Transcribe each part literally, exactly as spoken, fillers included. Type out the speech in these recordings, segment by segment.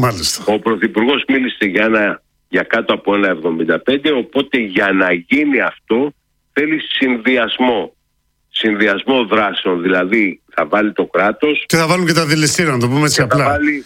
Μάλιστα. Ο Πρωθυπουργός μίλησε για, ένα, για κάτω από ένα εβδομήντα πέντε, οπότε για να γίνει αυτό θέλει συνδυασμό. Συνδυασμό δράσεων, δηλαδή θα βάλει το κράτος. Και θα βάλουν και τα δηληστήρια, να το πούμε έτσι απλά. Βάλει,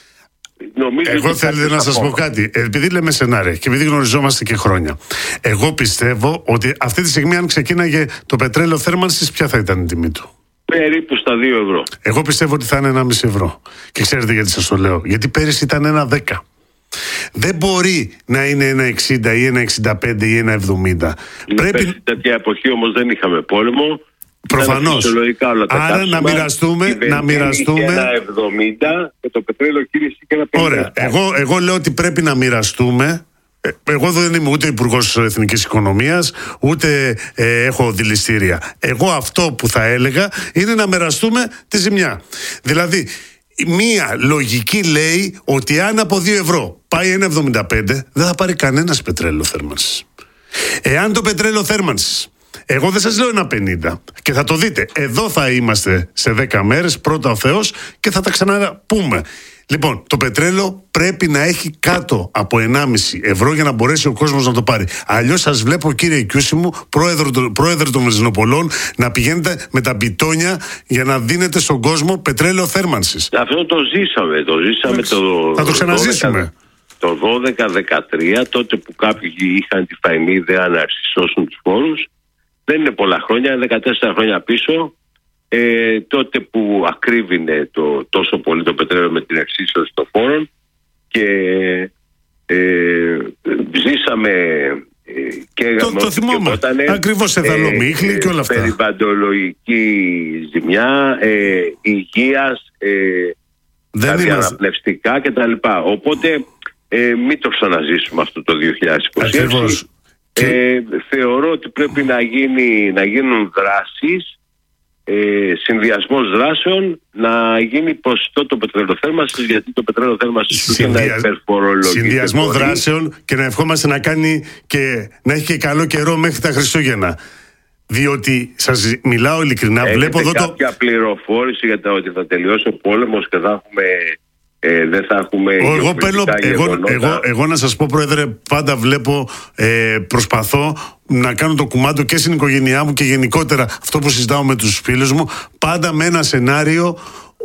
εγώ θέλω να σας πω κάτι. Επειδή λέμε σενάρια και επειδή γνωριζόμαστε και χρόνια, εγώ πιστεύω ότι αυτή τη στιγμή, αν ξεκίναγε το πετρέλαιο θέρμανσης, ποια θα ήταν η τιμή του? Περίπου στα δύο ευρώ. Εγώ πιστεύω ότι θα είναι ένα κόμμα πέντε ευρώ. Και ξέρετε γιατί σας το λέω? Γιατί πέρυσι ήταν ένα δέκα. Δεν μπορεί να είναι ένα εξήντα ή ένα εξήντα πέντε ή ένα εβδομήντα. Πρέπει... τέτοια εποχή όμως δεν είχαμε πόλεμο. Προφανώς. Άρα να μοιραστούμε, να μοιραστούμε. Ένα εβδομήντα και το πετρέλαιο κύριε και ένα πενήντα. Ωραία. Εγώ, εγώ λέω ότι πρέπει να μοιραστούμε. Εγώ δεν είμαι ούτε υπουργός Εθνικής Οικονομίας, ούτε ε, έχω δηληστήρια. Εγώ αυτό που θα έλεγα είναι να μοιραστούμε τη ζημιά. Δηλαδή, μία λογική λέει ότι αν από δύο ευρώ πάει ένα εβδομήντα πέντε, δεν θα πάρει κανένας πετρέλαιο θέρμανσης. Εάν το πετρέλαιο θέρμανσης, εγώ δεν σας λέω ένα πενήντα, και θα το δείτε, εδώ θα είμαστε σε δέκα μέρες, πρώτα ο Θεός, και θα τα ξαναπούμε. Λοιπόν, το πετρέλαιο πρέπει να έχει κάτω από ενάμιση ευρώ για να μπορέσει ο κόσμος να το πάρει. Αλλιώς σας βλέπω, κύριε Κιούση μου, πρόεδρο, πρόεδρο των βενζινοπολών, να πηγαίνετε με τα μπιτόνια για να δίνετε στον κόσμο πετρέλαιο θέρμανσης. Αυτό το ζήσαμε. Το ζήσαμε το, θα το ξαναζήσουμε. Το δώδεκα δεκατρία, τότε που κάποιοι είχαν τη φαϊνή ιδέα να εξισώσουν τους φόρους. Δεν είναι πολλά χρόνια, δεκατέσσερα χρόνια πίσω. Ε, τότε που ακρίβεινε το, τόσο πολύ το πετρέλαιο με την εξίσωση των φόρων και ε, ζήσαμε ε, και το, το θυμόμαι, ακριβώς σε Θαλομίχλη ε, και όλα αυτά, περιβαλλοντολογική ζημιά, ε, υγείας, ε, τα διαναπνευστικά κτλ. Οπότε ε, μην το ξαναζήσουμε αυτό το δύο χιλιάδες είκοσι έξι. Και... Ε, θεωρώ ότι πρέπει να, γίνει, να γίνουν δράσεις, Ε, συνδυασμός δράσεων, να γίνει ποσοστό το πετρελοθέρμανσης, γιατί το πετρελοθέρμανσης Συνδυα... είναι υπερφορολογικό. Συνδυασμό δράσεων, και να ευχόμαστε να κάνει και να έχει και καλό καιρό μέχρι τα Χριστούγεννα. Διότι σας μιλάω ειλικρινά, έχετε βλέπω εδώ το. Κάποια πληροφόρηση για το ότι θα τελειώσει ο πόλεμος και θα έχουμε. Ε, δεν θα έχουμε. Εγώ, παίρνω, εγώ, εγώ, εγώ να σας πω, Πρόεδρε, πάντα βλέπω, ε, προσπαθώ να κάνω το κουμάντο και στην οικογένειά μου και γενικότερα αυτό που συζητάω με τους φίλους μου, πάντα με ένα σενάριο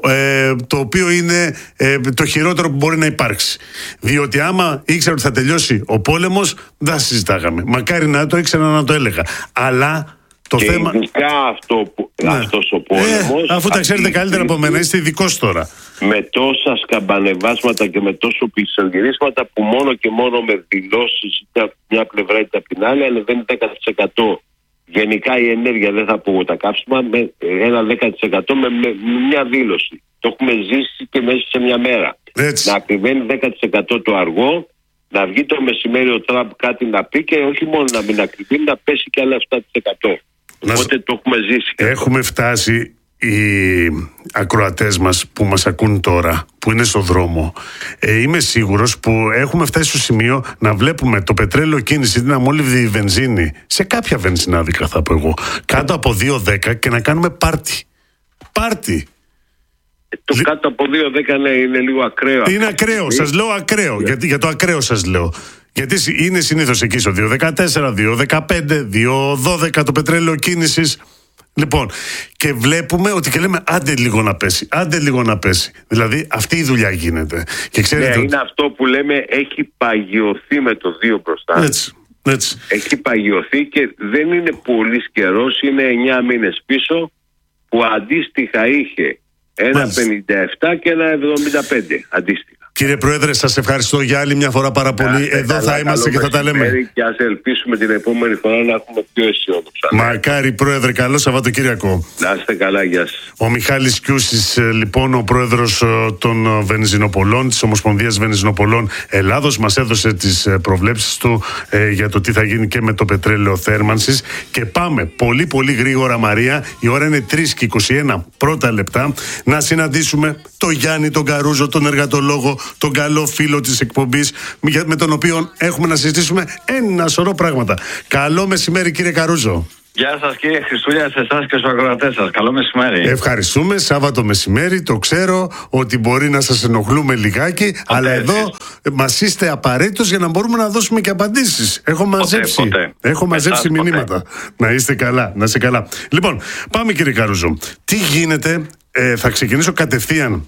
ε, το οποίο είναι ε, το χειρότερο που μπορεί να υπάρξει. Διότι άμα ήξερα ότι θα τελειώσει ο πόλεμος, δεν θα συζητάγαμε. Μακάρι να το ήξερα να το έλεγα. Αλλά το και θέμα. Ειδικά αυτό που, ναι. αυτός ο πόλεμος. Ε, αφού τα ξέρετε καλύτερα από μένα, είστε ειδικός τώρα. Με τόσα σκαμπανεβάσματα και με τόσο πισωγυρίσματα που μόνο και μόνο με δηλώσεις είτε από μια πλευρά είτε από την άλλη ανεβαίνει δέκα τοις εκατό. Γενικά η ενέργεια, δεν θα πω τα καύσιμα, με ένα δέκα τοις εκατό με, με, με μια δήλωση. Το έχουμε ζήσει και μέσα σε μια μέρα. Έτσι. Να ακριβένει δέκα τοις εκατό το αργό, να βγει το μεσημέρι ο Τραμπ κάτι να πει και όχι μόνο να μην ακριβένει, να πέσει και άλλα επτά τοις εκατό. Οπότε το έχουμε ζήσει. Έχουμε φτάσει, οι ακροατές μας που μας ακούν τώρα, που είναι στο δρόμο, ε, είμαι σίγουρος που έχουμε φτάσει στο σημείο να βλέπουμε το πετρέλαιο κίνηση, την αμόλυβδη βενζίνη, σε κάποια βενζινάδικα θα πω εγώ, κάτω από δύο δέκα και να κάνουμε πάρτι. Πάρτι. Ε, το Λ... κάτω από δύο δέκα ναι, είναι λίγο ακραίο. Είναι ακραίο, σας λέω ακραίο, yeah. γιατί, για το ακραίο σας λέω. Γιατί είναι συνήθως εκεί στο δύο δεκατέσσερα, δύο δεκαπέντε, δύο δώδεκα το πετρέλαιο κίνησης. Λοιπόν, και βλέπουμε ότι και λέμε άντε λίγο να πέσει, άντε λίγο να πέσει. Δηλαδή αυτή η δουλειά γίνεται. Και ξέρετε, ναι, ότι... είναι αυτό που λέμε έχει παγιωθεί με το δύο μπροστά. Έτσι, έτσι. Έχει παγιωθεί και δεν είναι πολύ καιρός, είναι εννιά μήνες πίσω που αντίστοιχα είχε ένα πενήντα επτά και ένα εβδομήντα πέντε αντίστοιχα. Κύριε Πρόεδρε, σας ευχαριστώ για άλλη μια φορά πάρα πολύ. Yeah, Εδώ θα είμαστε και θα τα λέμε. Και ας ελπίσουμε την επόμενη φορά να έχουμε πιο αισιόδοξα. Μακάρι, Πρόεδρε. Καλό Σαββατοκύριακο. Να είστε καλά, γεια σας. Ο Μιχάλης Κιούσης, λοιπόν, ο πρόεδρος των Βενζινοπολών, της Ομοσπονδίας Βενζινοπολών Ελλάδος, μας έδωσε τις προβλέψεις του ε, για το τι θα γίνει και με το πετρέλαιο θέρμανσης. Και πάμε πολύ πολύ γρήγορα, Μαρία. Η ώρα είναι τρεις και είκοσι ένα πρώτα λεπτά. Να συναντήσουμε τον Γιάννη τον Καρούζο, τον εργατολόγο, τον καλό φίλο της εκπομπής, με τον οποίο έχουμε να συζητήσουμε ένα σωρό πράγματα. Καλό μεσημέρι, κύριε Καρούζο. Γεια σας κύριε Χριστούλια, σε εσάς και στους ακροατές σας. Καλό μεσημέρι. Ευχαριστούμε. Σάββατο μεσημέρι. Το ξέρω ότι μπορεί να σας ενοχλούμε λιγάκι, ποτέ, αλλά εδώ μας είστε απαραίτητος για να μπορούμε να δώσουμε και απαντήσεις. Έχω μαζέψει, ποτέ, ποτέ. Έχω μαζέψει εσάς, μηνύματα. Ποτέ. Να είστε καλά, να είστε καλά. Λοιπόν, πάμε κύριε Καρούζο. Τι γίνεται, ε, θα ξεκινήσω κατευθείαν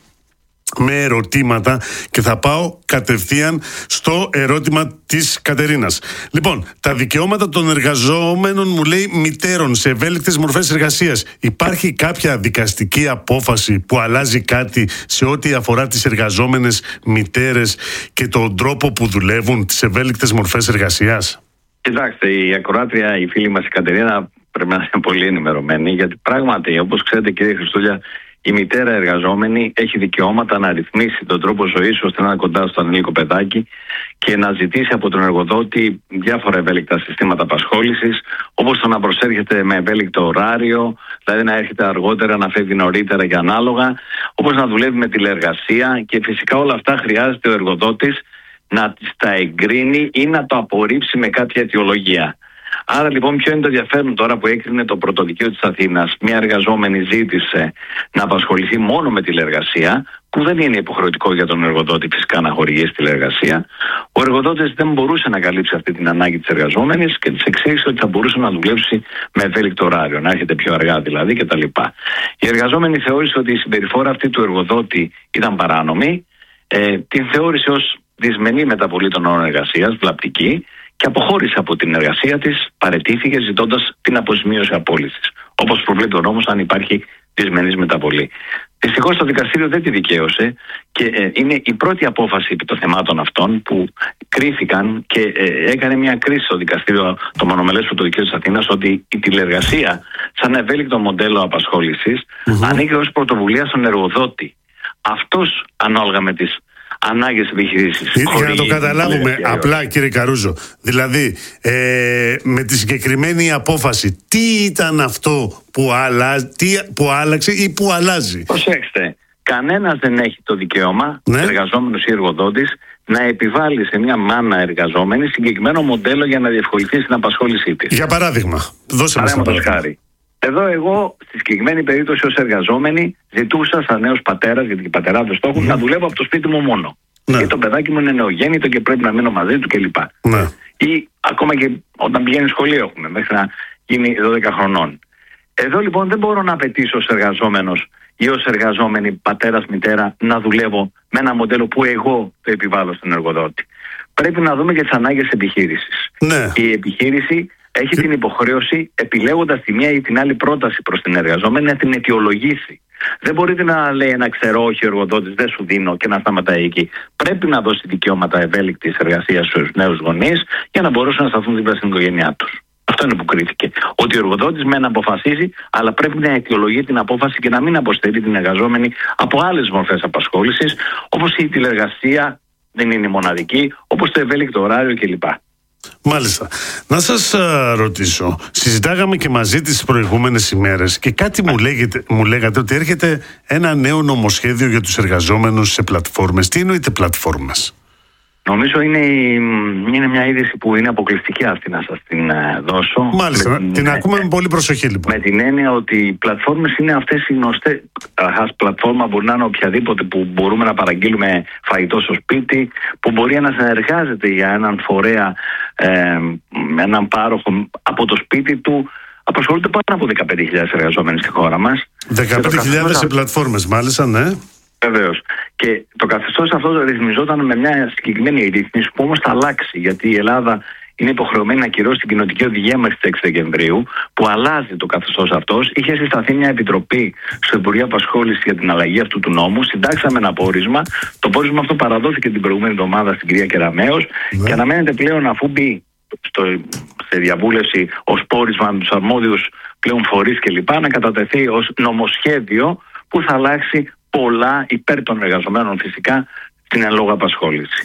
με ερωτήματα και θα πάω κατευθείαν στο ερώτημα της Κατερίνας. Λοιπόν, τα δικαιώματα των εργαζόμενων, μου λέει, μητέρων σε ευέλικτες μορφές εργασίας. Υπάρχει κάποια δικαστική απόφαση που αλλάζει κάτι σε ό,τι αφορά τις εργαζόμενες μητέρες και τον τρόπο που δουλεύουν, τις ευέλικτες μορφές εργασίας? Κοιτάξτε, η ακροάτρια, η φίλη μας η Κατερίνα πρέπει να είναι πολύ ενημερωμένη, γιατί πράγματι, όπως ξέρετε κύριε Χριστούλια, η μητέρα εργαζόμενη έχει δικαιώματα να ρυθμίσει τον τρόπο ζωής ώστε να είναι κοντά στο ανήλικο παιδάκι και να ζητήσει από τον εργοδότη διάφορα ευέλικτα συστήματα απασχόλησης, όπως το να προσέρχεται με ευέλικτο ωράριο, δηλαδή να έρχεται αργότερα, να φεύγει νωρίτερα και ανάλογα, όπως να δουλεύει με τηλεεργασία, και φυσικά όλα αυτά χρειάζεται ο εργοδότης να τις τα εγκρίνει ή να το απορρίψει με κάποια αιτιολογία. Άρα λοιπόν, ποιο είναι το ενδιαφέρον τώρα που έκρινε το Πρωτοδικείο της Αθήνας? Μια εργαζόμενη ζήτησε να απασχοληθεί μόνο με τηλεεργασία, που δεν είναι υποχρεωτικό για τον εργοδότη φυσικά να χορηγήσει τηλεεργασία. Ο εργοδότης δεν μπορούσε να καλύψει αυτή την ανάγκη της εργαζόμενης και της εξήγησε ότι θα μπορούσε να δουλέψει με ευέλικτο ωράριο, να έρχεται πιο αργά δηλαδή κτλ. Η εργαζόμενη θεώρησε ότι η συμπεριφορά αυτή του εργοδότη ήταν παράνομη, ε, την θεώρησε ως δυσμενή μεταβολή των όρων εργασίας, βλαπτική, και αποχώρησε από την εργασία της, παραιτήθηκε ζητώντας την αποζημίωση απόλυσης, όπως προβλέπει ο νόμος αν υπάρχει δυσμενής μεταβολή. Δυστυχώς το δικαστήριο δεν τη δικαίωσε και ε, είναι η πρώτη απόφαση επί των θεμάτων αυτών που κρίθηκαν και ε, έκανε μια κρίση στο δικαστήριο, το μονομελές Πρωτοδικείο της Αθήνας, ότι η τηλεεργασία σαν ευέλικτο μοντέλο απασχόλησης mm-hmm. ανήκει ως πρωτοβουλία στον εργοδότη. Αυτός ανάλογα με τις ανάγκες επιχειρήσεις. Για να το καταλάβουμε απλά κύριε Καρούζο, δηλαδή ε, με τη συγκεκριμένη απόφαση, τι ήταν αυτό που, άλλα, τι, που άλλαξε ή που αλλάζει? Προσέξτε, κανένας δεν έχει το δικαίωμα, ναι. εργαζόμενος ή εργοδότης, να επιβάλλει σε μια μάνα εργαζόμενη συγκεκριμένο μοντέλο για να διευκολυνθεί στην απασχόλησή της. Για παράδειγμα, δώσε μας ένα παράδειγμα. Εδώ εγώ, στη συγκεκριμένη περίπτωση ως εργαζόμενη, ζητούσα σαν νέος πατέρας, γιατί οι πατεράδες το έχουν, mm. να δουλεύω από το σπίτι μου μόνο. Ναι. Γιατί το παιδάκι μου είναι νεογέννητο και πρέπει να μείνω μαζί του κλπ. Ναι. Ή ακόμα και όταν πηγαίνει σχολείο έχουμε, μέχρι να γίνει δώδεκα χρονών. Εδώ λοιπόν δεν μπορώ να απαιτήσω ως εργαζόμενος ή ως εργαζόμενη πατέρας, μητέρα, να δουλεύω με ένα μοντέλο που εγώ το επιβάλλω στον εργοδότη. Πρέπει να δούμε και τις ανάγκες επιχείρησης. Ναι. Η επιχείρηση έχει και... την υποχρέωση, επιλέγοντας τη μία ή την άλλη πρόταση προς την εργαζόμενη, να την αιτιολογήσει. Δεν μπορείτε να λέει ένα ξέρω όχι ο εργοδότης, δεν σου δίνω, και να σταματάει εκεί. Πρέπει να δώσει δικαιώματα ευέλικτης εργασίας στους νέους γονείς για να μπορέσουν να σταθούν δίπλα στην οικογένειά τους. Αυτό είναι που κρίθηκε. Ότι ο εργοδότης μεν αποφασίζει, αλλά πρέπει να αιτιολογεί την απόφαση και να μην αποστερεί την εργαζόμενη από άλλες μορφές απασχόλησης, όπως η τηλεργασία δεν είναι μοναδική, όπως το ευέλικτο ωράριο κλπ. Μάλιστα. Να σας α, ρωτήσω, συζητάγαμε και μαζί τις προηγούμενες ημέρες και κάτι μου, λέγεται, μου λέγατε ότι έρχεται ένα νέο νομοσχέδιο για τους εργαζόμενους σε πλατφόρμες. Τι εννοείται πλατφόρμες? Νομίζω είναι, είναι μια είδηση που είναι αποκλειστική αυτή να σας την δώσω. Μάλιστα, με, την με, ακούμε με πολύ προσοχή λοιπόν. Με την έννοια ότι οι πλατφόρμες είναι αυτές οι γνωστές. Καταρχάς, πλατφόρμα μπορεί να είναι οποιαδήποτε που μπορούμε να παραγγείλουμε φαγητό στο σπίτι, που μπορεί να συνεργάζεται για έναν φορέα, ε, έναν πάροχο από το σπίτι του. Απασχολούνται πάνω από δεκαπέντε χιλιάδες εργαζόμενοι στη χώρα μας. δεκαπέντε χιλιάδες σε πλατφόρμες, μάλιστα, ναι. Βεβαίως. Και το καθεστώς αυτό ρυθμιζόταν με μια συγκεκριμένη ρύθμιση που όμως θα αλλάξει, γιατί η Ελλάδα είναι υποχρεωμένη να κυρώσει την κοινοτική οδηγία μέχρι τις έξι Δεκεμβρίου, που αλλάζει το καθεστώς αυτός. Είχε συσταθεί μια επιτροπή στο Υπουργείο Απασχόλησης για την αλλαγή αυτού του νόμου. Συντάξαμε ένα πόρισμα. Το πόρισμα αυτό παραδόθηκε την προηγούμενη εβδομάδα στην κυρία Κεραμέως ναι. και αναμένεται πλέον, αφού μπει στο, σε διαβούλευση ως πόρισμα με τους αρμόδιους πλέον φορείς κλπ., να κατατεθεί ως νομοσχέδιο που θα αλλάξει πολλά υπέρ των εργαζομένων φυσικά στην εν λόγω απασχόληση.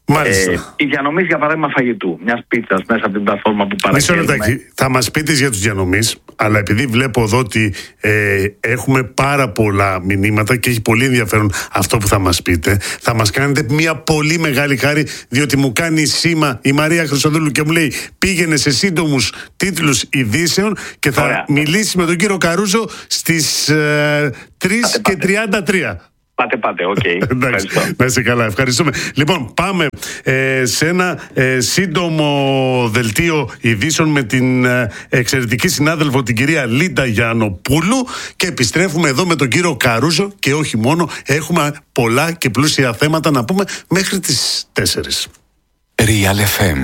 Ε, οι διανομής, για παράδειγμα, φαγητού, μια πίτσα μέσα από την πλατφόρμα που παραγγέλνουμε. Θα μας πείτε για τους διανομής, αλλά επειδή βλέπω εδώ ότι ε, έχουμε πάρα πολλά μηνύματα και έχει πολύ ενδιαφέρον αυτό που θα μας πείτε, θα μας κάνετε μια πολύ μεγάλη χάρη, διότι μου κάνει σήμα η Μαρία Χρυσοδούλου και μου λέει πήγαινε σε σύντομους τίτλους ειδήσεων και θα Ωραία. μιλήσει με τον κύριο Καρούζο στις ε, τρεις και τριάντα τρία. Πάτε, πάτε, οκ. Okay. Εντάξει, να είσαι καλά, ευχαριστούμε. Λοιπόν, πάμε ε, σε ένα ε, σύντομο δελτίο ειδήσεων με την ε, εξαιρετική συνάδελφο την κυρία Λίντα Γιαννοπούλου και επιστρέφουμε εδώ με τον κύριο Καρούζο και όχι μόνο, έχουμε πολλά και πλούσια θέματα να πούμε μέχρι τις τέσσερις. Real εφ εμ.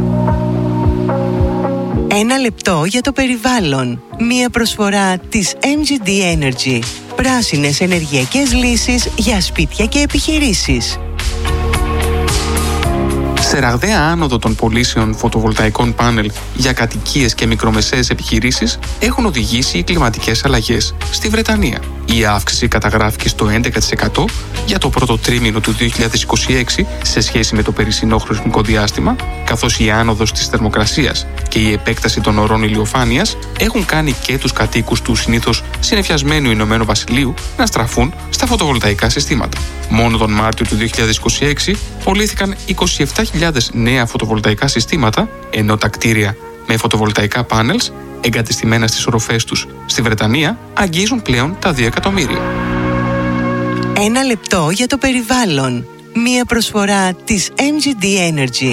Ένα λεπτό για το περιβάλλον. Μία προσφορά της εμ τζι ντι Energy. Πράσινες ενεργειακές λύσεις για σπίτια και επιχειρήσεις. Σε ραγδαία άνοδο των πωλήσεων φωτοβολταϊκών πάνελ για κατοικίες και μικρομεσαίες επιχειρήσεις έχουν οδηγήσει οι κλιματικές αλλαγές στη Βρετανία. Η αύξηση καταγράφηκε στο έντεκα τοις εκατό για το πρώτο τρίμηνο του δύο χιλιάδες είκοσι έξι σε σχέση με το περσινό χρονικό διάστημα, καθώς η άνοδος της θερμοκρασίας και η επέκταση των ωρών ηλιοφάνειας έχουν κάνει και τους κατοίκους του συνήθως συνεφιασμένου Ηνωμένου Βασιλείου να στραφούν στα φωτοβολταϊκά συστήματα. Μόνο τον Μάρτιο του δύο χιλιάδες είκοσι έξι πωλήθηκαν είκοσι επτά χιλιάδες νέα φωτοβολταϊκά συστήματα, ενώ τα κτίρια με φωτοβολταϊκά πάνελς εγκατεστημένα στις οροφές τους στη Βρετανία αγγίζουν πλέον τα δύο εκατομμύρια. Ένα λεπτό για το περιβάλλον. Μία προσφορά της εμ τζι ντι Energy.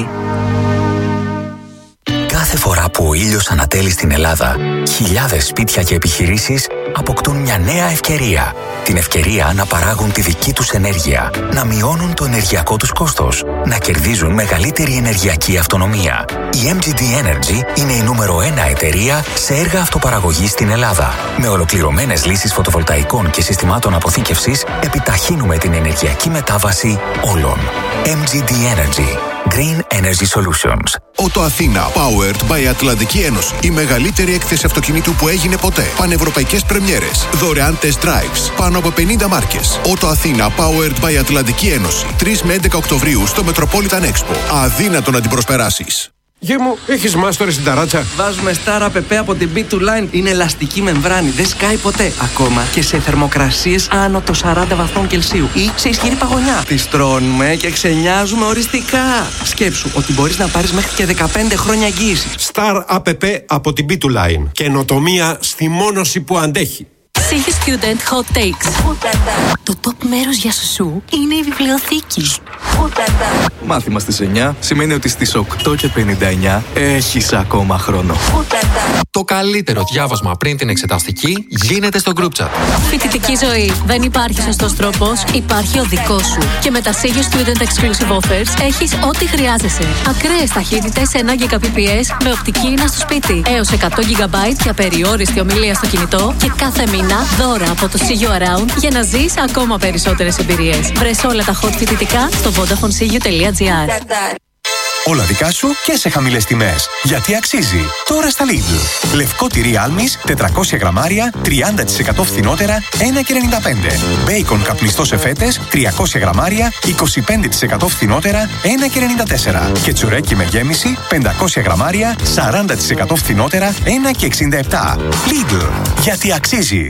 Κάθε φορά που ο ήλιος ανατέλει στην Ελλάδα, χιλιάδες σπίτια και επιχειρήσεις αποκτούν μια νέα ευκαιρία. Την ευκαιρία να παράγουν τη δική τους ενέργεια, να μειώνουν το ενεργειακό τους κόστος, να κερδίζουν μεγαλύτερη ενεργειακή αυτονομία. Η εμ τζι ντι Energy είναι η νούμερο ένα εταιρεία σε έργα αυτοπαραγωγής στην Ελλάδα. Με ολοκληρωμένες λύσεις φωτοβολταϊκών και συστημάτων αποθήκευσης, επιταχύνουμε την ενεργειακή μετάβαση όλων. εμ τζι ντι Energy. Green Energy Solutions. Ότο Αθήνα, powered by Ατλαντική Ένωση. Η μεγαλύτερη έκθεση αυτοκινήτου που έγινε ποτέ. Πανευρωπαϊκές πρεμιέρες. Δωρεάν test drives. Πάνω από πενήντα μάρκες. Ότο Αθήνα, powered by Ατλαντική Ένωση. τρεις με έντεκα Οκτωβρίου στο Metropolitan Expo. Αδύνατο να την προσπεράσεις. Γε μου, έχεις μάστορες στην ταράτσα. Βάζουμε Star App από την μπι του Line. Είναι ελαστική μεμβράνη, δεν σκάει ποτέ. Ακόμα και σε θερμοκρασίες άνω των σαράντα βαθμών Κελσίου ή σε ισχυρή παγωνιά. Τις τρώνουμε και ξενιάζουμε οριστικά. Σκέψου ότι μπορείς να πάρεις μέχρι και δεκαπέντε χρόνια εγγύηση. Star App από την μπι του Line. Καινοτομία στη μόνωση που αντέχει. Σίγη Student Hot Takes. Το top μέρος για σου είναι η βιβλιοθήκη. Μάθημα στις εννιά σημαίνει ότι στις οκτώ και πενήντα εννιά έχεις ακόμα χρόνο. Το καλύτερο διάβασμα πριν την εξεταστική γίνεται στο group chat. Φοιτητική ζωή. Δεν υπάρχει σωστός τρόπος, υπάρχει ο δικός σου. Και με τα Σίγη Student Exclusive Offers έχεις ό,τι χρειάζεσαι. Ακραίες ταχύτητες ένα Gbps με οπτική ίνα στο σπίτι. Έως εκατό τζι μπι για περιόριστη ομιλία στο κινητό και κάθε μήνα δώρα από το See You Around για να ζεις ακόμα περισσότερες εμπειρίες. Βρες όλα τα hot φοιτητικά στο vodafone c u dot g r. Όλα δικά σου και σε χαμηλές τιμές. Γιατί αξίζει. Τώρα στα Lidl. Λευκό τυρί άλμης, τετρακόσια γραμμάρια, τριάντα τοις εκατό φθηνότερα, ένα και ενενήντα πέντε. Μπέικον καπνιστό σε φέτες, τριακόσια γραμμάρια, είκοσι πέντε τοις εκατό φθηνότερα, ένα και ενενήντα τέσσερα. Και τσουρέκι με γέμιση, πεντακόσια γραμμάρια, σαράντα τοις εκατό φθηνότερα, ένα και εξήντα επτά. Lidl. Γιατί αξίζει.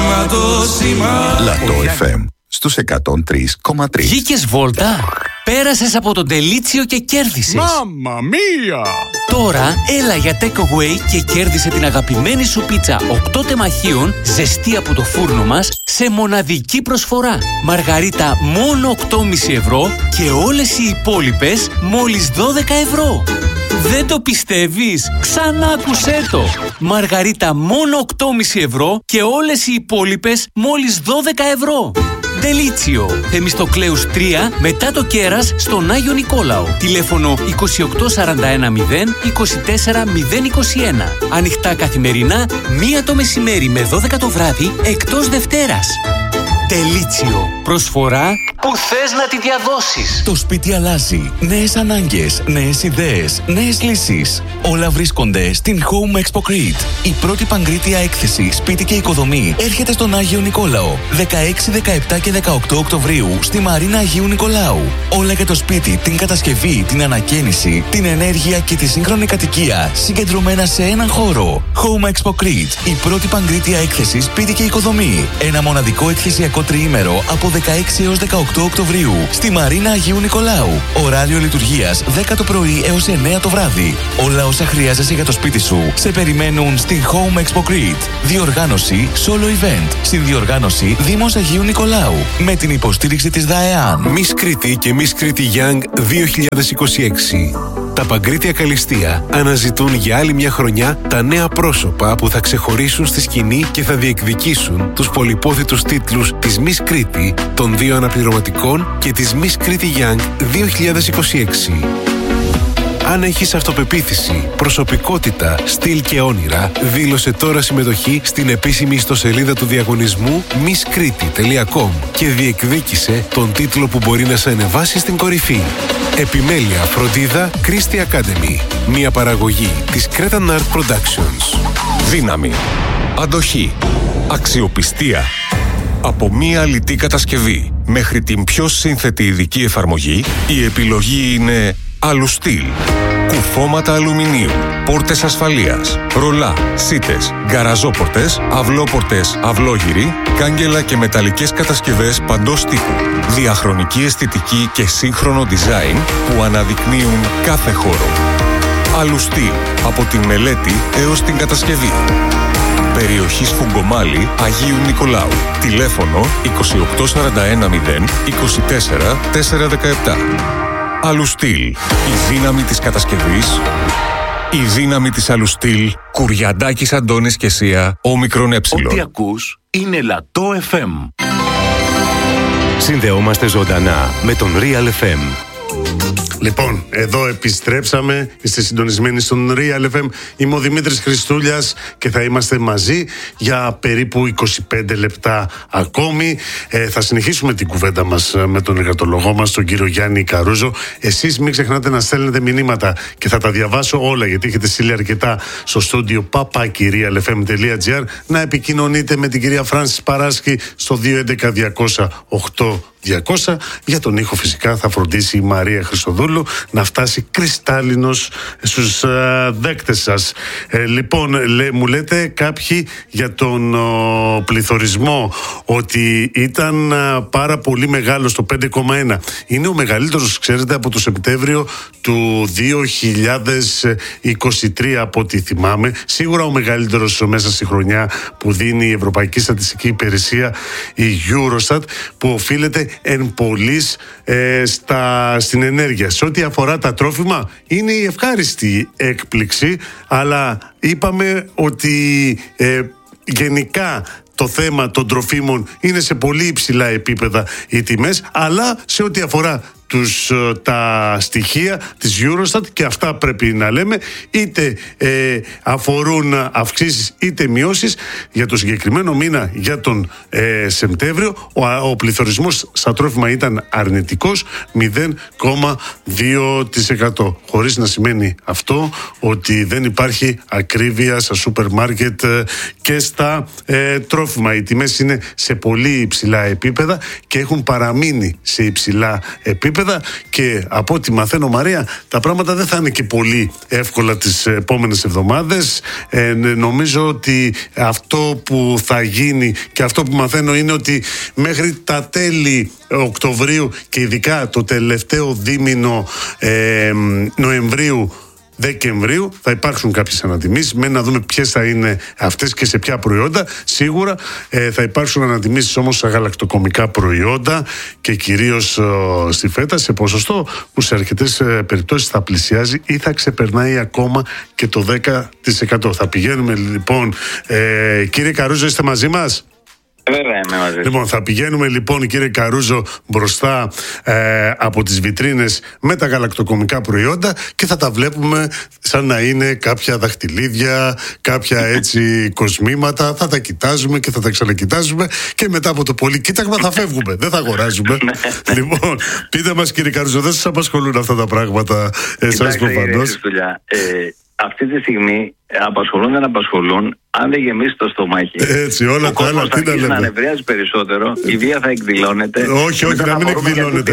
Λατό εφ εμ στους εκατόν τρία κόμμα τρία. Βγήκες βόλτα, πέρασες από τον Τελίτσιο και κέρδισες. Μάμμα μία! Τώρα έλα για takeaway και κέρδισε την αγαπημένη σου πίτσα οκτώ τεμαχίων ζεστή από το φούρνο μας σε μοναδική προσφορά. Μαργαρίτα μόνο οκτώ κόμμα πέντε ευρώ και όλες οι υπόλοιπες μόλις δώδεκα ευρώ. Δεν το πιστεύεις? Ξανά άκουσέ το! Μαργαρίτα μόνο οκτώ κόμμα πέντε ευρώ και όλες οι υπόλοιπες μόλις δώδεκα ευρώ. Τελίτσιο, Θεμιστοκλέους τρία, μετά το κέρας στον Άγιο Νικόλαο. Τηλέφωνο είκοσι οκτώ σαράντα ένα μηδέν είκοσι τέσσερα μηδέν είκοσι ένα. Ανοιχτά καθημερινά, μία το μεσημέρι με δώδεκα το βράδυ, εκτός Δευτέρας. Τελίτσιο, προσφορά που θες να τη διαδώσεις. Το σπίτι αλλάζει. Νέες ανάγκες, νέες ιδέες, νέες λύσεις. Όλα βρίσκονται στην Home Expo Crete. Η πρώτη παγκρίτια έκθεση σπίτι και οικοδομή έρχεται στον Άγιο Νικόλαο. δεκαέξι, δεκαεπτά και δεκαοκτώ Οκτωβρίου στη Μαρίνα Αγίου Νικολάου. Όλα για το σπίτι, την κατασκευή, την ανακαίνιση, την ενέργεια και τη σύγχρονη κατοικία συγκεντρωμένα σε έναν χώρο. Home Expo Crete. Η πρώτη παγκρίτια έκθεση σπίτι και οικοδομή. Ένα μοναδικό εκθεσιακό τριήμερο από δεκαέξι έως δεκαοκτώ Οκτωβρίου στη Μαρίνα Αγίου Νικολάου. Ωράριο λειτουργίας δέκα το πρωί έως εννέα το βράδυ. Όλα όσα χρειάζεσαι για το σπίτι σου σε περιμένουν στη Home Expo Crete. Διοργάνωση Solo Event. Συνδιοργάνωση Δήμος Αγίου Νικολάου. Με την υποστήριξη της ΔΑΕΑΝ. Miss Crete και Miss Crete Young δύο χιλιάδες είκοσι έξι. Τα Παγκρίτια Καλλιστεία αναζητούν για άλλη μια χρονιά τα νέα πρόσωπα που θα ξεχωρίσουν στη σκηνή και θα διεκδικήσουν τους πολυπόθητους τίτλους της Miss Crete, των δύο αναπληρωματικών και της Miss Crete Young δύο χιλιάδες είκοσι έξι. Αν έχεις αυτοπεποίθηση, προσωπικότητα, στυλ και όνειρα, δήλωσε τώρα συμμετοχή στην επίσημη ιστοσελίδα του διαγωνισμού miss crete τελεία com και διεκδίκησε τον τίτλο που μπορεί να σε ανεβάσει στην κορυφή. Επιμέλεια, φροντίδα, Christie Academy. Μια παραγωγή της Cretan Art Productions. Δύναμη, αντοχή, αξιοπιστία. Από μία λιτή κατασκευή μέχρι την πιο σύνθετη ειδική εφαρμογή, η επιλογή είναι Αλουστήλ. Κουφώματα αλουμινίου, πόρτες ασφαλείας, ρολά, σίτες, γκαραζόπορτες, αυλόπορτες, αυλόγυροι, κάγκελα και μεταλλικές κατασκευές παντός τύπου. Διαχρονική αισθητική και σύγχρονο design που αναδεικνύουν κάθε χώρο. Αλουστήλ, από τη μελέτη έως την κατασκευή. Περιοχή Σφουγγομάλη, Αγίου Νικολάου. Τηλέφωνο είκοσι οκτώ σαράντα ένα μηδέν είκοσι τέσσερα τετρακόσια δεκαεπτά. Αλουστήλ. Η δύναμη της κατασκευής. Η δύναμη της Αλουστήλ. Κουριαντάκης Αντώνης και Σία, όμικρον έψιλον. Ό,τι ακούς είναι Λατό εφ εμ. Συνδεόμαστε ζωντανά με τον Real εφ εμ. Λοιπόν, εδώ επιστρέψαμε. Είστε συντονισμένοι στον Real εφ εμ. Είμαι ο Δημήτρης Χριστούλιας και θα είμαστε μαζί για περίπου είκοσι πέντε λεπτά ακόμη. Ε, θα συνεχίσουμε την κουβέντα μας με τον εργατολόγο μας, τον κύριο Γιάννη Καρούζο. Εσείς μην ξεχνάτε να στέλνετε μηνύματα και θα τα διαβάσω όλα, γιατί έχετε στείλει αρκετά στο στούντιο παπάκι real f m τελεία g r. Να επικοινωνείτε με την κυρία Φράνσις Παράσκη στο δύο έντεκα διακόσια οκτώ διακόσια. Για τον ήχο φυσικά θα φροντίσει η Μαρία Χριστοδούλου να φτάσει κρυστάλλινος στους α, δέκτες σας. Ε, λοιπόν, λέ, μου λέτε κάποιοι για τον ο, πληθωρισμό ότι ήταν α, πάρα πολύ μεγάλος, το πέντε κόμμα ένα. Είναι ο μεγαλύτερος, ξέρετε, από το Σεπτέμβριο του δύο χιλιάδες είκοσι τρία από ό,τι θυμάμαι. Σίγουρα ο μεγαλύτερος μέσα στη χρονιά που δίνει η Ευρωπαϊκή Στατιστική Υπηρεσία, η Eurostat, που οφείλεται εν πολλής ε, στα, στην ενέργεια. Σε ό,τι αφορά τα τρόφιμα, είναι η ευχάριστη έκπληξη, αλλά είπαμε ότι ε, γενικά το θέμα των τροφίμων είναι σε πολύ υψηλά επίπεδα οι τιμές, αλλά σε ό,τι αφορά τους, τα στοιχεία της Eurostat, και αυτά πρέπει να λέμε, είτε ε, αφορούν αυξήσεις είτε μειώσεις. Για το συγκεκριμένο μήνα, για τον ε, Σεπτέμβριο, ο, ο πληθωρισμός στα τρόφιμα ήταν αρνητικός, μηδέν κόμμα δύο τοις εκατό, χωρίς να σημαίνει αυτό ότι δεν υπάρχει ακρίβεια στα σούπερ μάρκετ και στα ε, τρόφιμα. Οι τιμές είναι σε πολύ υψηλά επίπεδα και έχουν παραμείνει σε υψηλά επίπεδα, και από ό,τι μαθαίνω, Μαρία, τα πράγματα δεν θα είναι και πολύ εύκολα τις επόμενες εβδομάδες. Ε, νομίζω ότι αυτό που θα γίνει και αυτό που μαθαίνω είναι ότι μέχρι τα τέλη Οκτωβρίου και ειδικά το τελευταίο δίμηνο ε, Νοεμβρίου, Δεκεμβρίου, θα υπάρξουν κάποιες ανατιμήσεις. Μένει να δούμε ποιες θα είναι αυτές και σε ποια προϊόντα. Σίγουρα ε, θα υπάρξουν ανατιμήσεις όμως στα γαλακτοκομικά προϊόντα και κυρίως ε, στη φέτα, σε ποσοστό που σε αρκετές ε, περιπτώσεις θα πλησιάζει ή θα ξεπερνάει ακόμα και το δέκα τοις εκατό. Θα πηγαίνουμε λοιπόν. Ε, κύριε Καρούζο, είστε μαζί μας? Βέβαια, είμαι μαζί. Λοιπόν, θα πηγαίνουμε λοιπόν, κύριε Καρούζο, μπροστά ε, από τις βιτρίνες με τα γαλακτοκομικά προϊόντα και θα τα βλέπουμε σαν να είναι κάποια δαχτυλίδια, κάποια έτσι κοσμήματα. Θα τα κοιτάζουμε και θα τα ξανακοιτάζουμε και μετά από το πολύ κοίταγμα θα φεύγουμε. Δεν θα αγοράζουμε. Λοιπόν, πείτε μας, κύριε Καρούζο, δεν σας απασχολούν αυτά τα πράγματα εσάς προφανώς? Αυτή τη στιγμή απασχολούν, δεν απασχολούν, αν δεν γεμίσει το στομάχι. Έτσι, όλα τα άλλα τι να λέμε. Να ανεβριάζει περισσότερο, η βία θα εκδηλώνεται. Όχι, όχι, να μην εκδηλώνεται.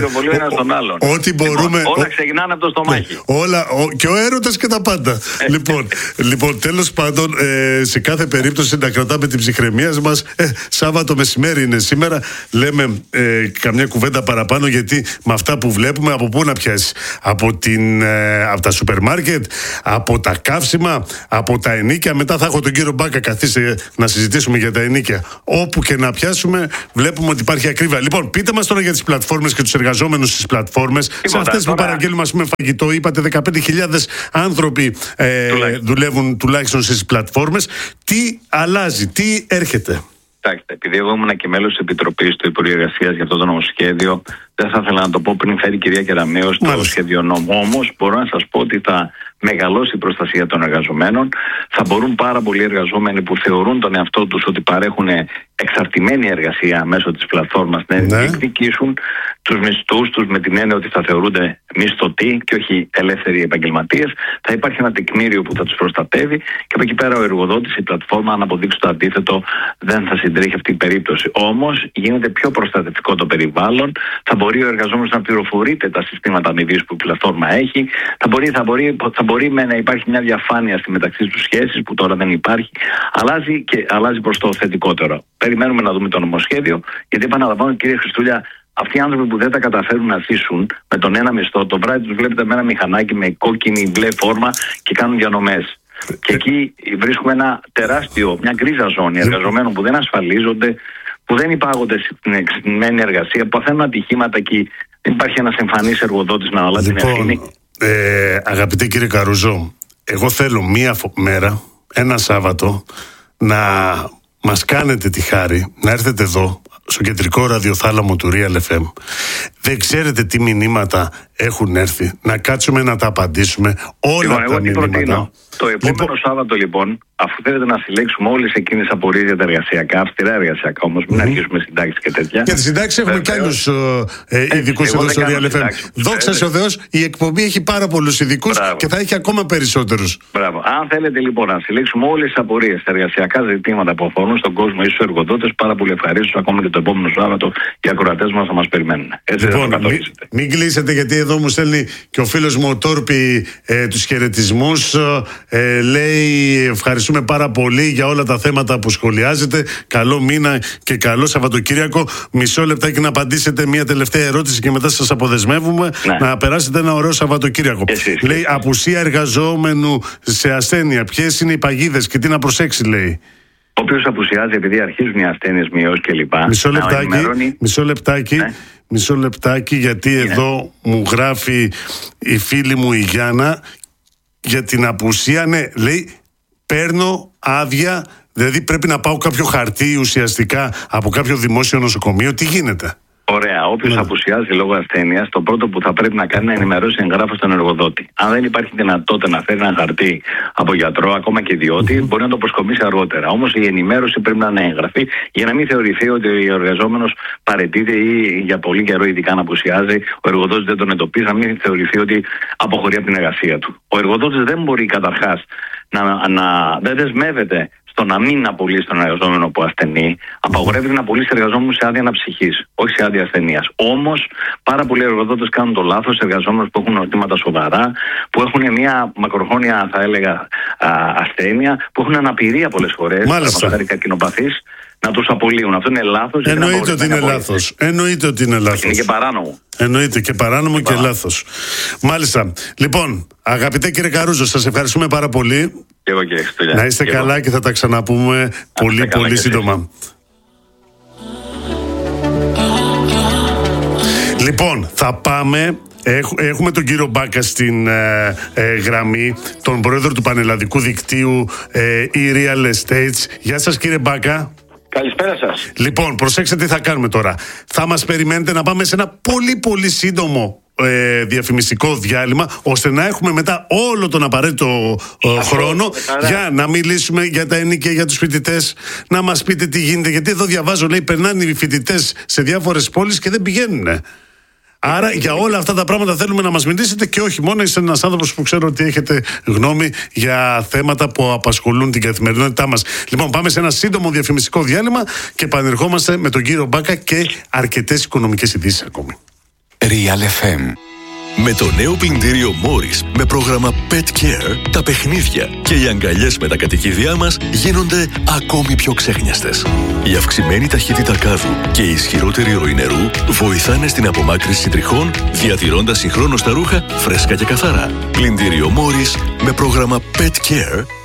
Ό,τι μπορούμε. Όλα ξεκινάνε από το στομάχι. Όλα, και ο έρωτας και τα πάντα. Λοιπόν, λοιπόν τέλος πάντων, σε κάθε περίπτωση να κρατάμε την ψυχραιμία μας. Σάββατο μεσημέρι είναι σήμερα. Λέμε καμιά κουβέντα παραπάνω, γιατί με αυτά που βλέπουμε, από πού να πιάσει? Από, την, από τα σούπερ μάρκετ, από τα καύσιμα, από τα ενίκια. Μετά θα έχω τον κύριο Μπάκα, καθίστε να συζητήσουμε για τα ενίκια. Όπου και να πιάσουμε, βλέπουμε ότι υπάρχει ακρίβεια. Λοιπόν, πείτε μας τώρα για τις πλατφόρμες και τους εργαζόμενους στις πλατφόρμες. Σε αυτές που παραγγέλνουμε, ας πούμε, φαγητό, είπατε δεκαπέντε χιλιάδες άνθρωποι ε, δουλεύουν τουλάχιστον στις πλατφόρμες. Τι αλλάζει, τι έρχεται? Κοιτάξτε, επειδή εγώ ήμουν και μέλος της Επιτροπής του Υπουργείου Εργασίας για αυτό το νομοσχέδιο, δεν θα ήθελα να το πω πριν φέρει η κυρία Κεραμέως το σχέδιο νόμου. Όμως μπορώ να σας πω ότι θα μεγαλώσει η προστασία των εργαζομένων. Θα μπορούν πάρα πολλοί εργαζόμενοι που θεωρούν τον εαυτό τους ότι παρέχουν εξαρτημένη εργασία μέσω της πλατφόρμας να ναι. διεκδικήσουν τους μισθούς τους με την έννοια ότι θα θεωρούνται μισθωτοί και όχι ελεύθεροι επαγγελματίες. Θα υπάρχει ένα τεκμήριο που θα τους προστατεύει και από εκεί πέρα ο εργοδότης, η πλατφόρμα, αν αποδείξει το αντίθετο, δεν θα συντρέχει αυτή η περίπτωση. Όμως γίνεται πιο προστατευτικό το περιβάλλον. Θα μπορεί ο εργαζόμενος να πληροφορείται τα συστήματα αμοιβής που η πλατφόρμα έχει. Θα μπορεί, θα μπορεί, θα μπορεί με να υπάρχει μια διαφάνεια στη μεταξύ τους σχέσεις που τώρα δεν υπάρχει. Αλλάζει και αλλάζει προς το θετικότερο. Περιμένουμε να δούμε το νομοσχέδιο, γιατί επαναλαμβάνω, κύριε Χριστούλια, αυτοί οι άνθρωποι που δεν τα καταφέρουν να ζήσουν με τον ένα μισθό, το βράδυ τους βλέπετε με ένα μηχανάκι με κόκκινη μπλε φόρμα και κάνουν διανομές. Και εκεί βρίσκουμε ένα τεράστιο, μια γκρίζα ζώνη εργαζομένων που δεν ασφαλίζονται, που δεν υπάγονται στην εξυπηρετημένη εργασία, που παθαίνουν ατυχήματα και δεν υπάρχει ένας εμφανής εργοδότης να αναλάβει την ευθύνη. Ε, αγαπητέ κύριε Καρούζο, εγώ θέλω μία μέρα, ένα Σάββατο, να μας κάνετε τη χάρη να έρθετε εδώ στο κεντρικό ραδιοθάλαμο του Real εφ εμ. Δεν ξέρετε τι μηνύματα έχουν έρθει. Να κάτσουμε να τα απαντήσουμε όλα λοιπόν, τα μηνύματα. Προτείνω, το επόμενο λοιπόν, Σάββατο λοιπόν, αφού θέλετε να συλλέξουμε όλες εκείνες τις απορίες για τα εργασιακά, αυστηρά εργασιακά όμως, μην mm-hmm. αρχίσουμε συντάξεις και τέτοια. Για τις συντάξεις έχουμε κι άλλους ε, ειδικούς εδώ στο Real εφ εμ. Δόξα ο Θεός, η εκπομπή έχει πάρα πολλούς ειδικούς και θα έχει ακόμα περισσότερους. Μπράβο. Αν θέλετε λοιπόν να συλλέξουμε όλες τις απορίες, τα εργασιακά ζητήματα που αφορούν στον κόσμο ή στους εργοδότες, πάρα πολύ ευχαρίστως ακόμα και το επόμενο Σάββατο οι ακροατές μας θα μας περιμένουν. Έτσι λοιπόν, θα το μην, μην κλείσετε, γιατί εδώ μου στέλνει και ο φίλος μου ο Τόρπη ε, τους χαιρετισμούς. Ε, λέει ευχαριστούμε πάρα πολύ για όλα τα θέματα που σχολιάζετε. Καλό μήνα και καλό Σαββατοκύριακο. Μισό λεπτάκι να απαντήσετε μια τελευταία ερώτηση και μετά σας αποδεσμεύουμε ναι. να περάσετε ένα ωραίο Σαββατοκύριακο. Εσείς, λέει εσείς. Απουσία εργαζόμενου σε ασθένεια. Ποιες είναι οι παγίδες και τι να προσέξει, λέει? Όποιος απουσιάζει επειδή αρχίζουν οι ασθένειες, μειώσεις κλπ. Μισό λεπτάκι, μισό λεπτάκι, ναι. μισό λεπτάκι, γιατί ναι. εδώ μου γράφει η φίλη μου η Γιάννα για την απουσία. Ναι, λέει παίρνω άδεια, δηλαδή πρέπει να πάω κάποιο χαρτί ουσιαστικά από κάποιο δημόσιο νοσοκομείο. Τι γίνεται? Ωραία. Όποιος ναι. απουσιάζει λόγω ασθένειας, το πρώτο που θα πρέπει να κάνει είναι να ενημερώσει εγγράφος στον εργοδότη. Αν δεν υπάρχει δυνατότητα να φέρει ένα χαρτί από γιατρό, ακόμα και ιδιώτη, mm-hmm. μπορεί να το προσκομίσει αργότερα. Όμως η ενημέρωση πρέπει να είναι έγγραφη για να μην θεωρηθεί ότι ο εργαζόμενος παραιτείται ή για πολύ καιρό, ειδικά να απουσιάζει, ο εργοδότης δεν τον εντοπίζει, να μην θεωρηθεί ότι αποχωρεί από την εργασία του. Ο εργοδότης δεν μπορεί καταρχάς να, να δεν δεσμεύεται στο να μην απολύσει τον εργαζόμενο που ασθενεί. Απαγορεύεται να απολύσει εργαζόμενο σε άδεια αναψυχής, όχι σε άδεια ασθενείας. Όμως, πάρα πολλοί εργοδότες κάνουν το λάθος, εργαζόμενους που έχουν νοήματα σοβαρά, που έχουν μια μακροχρόνια, θα έλεγα, α, ασθένεια, που έχουν αναπηρία πολλές φορές, παραδείγματος καρκινοπαθείς, να τους απολύουν. Αυτό είναι λάθος. Εννοείται ότι είναι λάθος. Εννοείται ότι είναι λάθος. Είναι και παράνομο. Εννοείται και παράνομο και, και λάθος. Μάλιστα. Λοιπόν, αγαπητέ κύριε Καρούζο, σας ευχαριστούμε πάρα πολύ. Και εγώ, κύριε Χριστούλια. Να είστε και καλά εγώ. Και θα τα ξαναπούμε και πολύ πολύ σύντομα. Λοιπόν, θα πάμε. Έχουμε τον κύριο Μπάκα στην ε, ε, γραμμή, τον πρόεδρο του Πανελλαδικού Δικτύου ε, e-Real Estates. Γεια σας, κύριε Μπάκα. Καλησπέρα σας. Λοιπόν, προσέξτε τι θα κάνουμε τώρα. Θα μας περιμένετε να πάμε σε ένα πολύ πολύ σύντομο ε, διαφημιστικό διάλειμμα, ώστε να έχουμε μετά όλο τον απαραίτητο ε, χρόνο για να μιλήσουμε για τα ενίκια, για τους φοιτητές, να μας πείτε τι γίνεται. Γιατί εδώ διαβάζω, λέει, περνάνε οι φοιτητές σε διάφορες πόλεις και δεν πηγαίνουν. Άρα για όλα αυτά τα πράγματα θέλουμε να μας μιλήσετε, και όχι μόνο, είστε ένας άνθρωπος που ξέρω ότι έχετε γνώμη για θέματα που απασχολούν την καθημερινότητά μας. Λοιπόν, πάμε σε ένα σύντομο διαφημιστικό διάλειμμα και επανερχόμαστε με τον κύριο Μπάκα και αρκετές οικονομικές ειδήσεις ακόμη. Real εφ εμ. Με το νέο πλυντήριο Morris με πρόγραμμα Pet Care, τα παιχνίδια και οι αγκαλιές με τα κατοικίδια μας γίνονται ακόμη πιο ξέχνιαστες. Η αυξημένη ταχύτητα κάδου και η ισχυρότερη ροή νερού βοηθάνε στην απομάκρυνση τριχών, διατηρώντας συγχρόνως τα ρούχα φρέσκα και καθαρά. Πλυντήριο Morris με πρόγραμμα Pet Care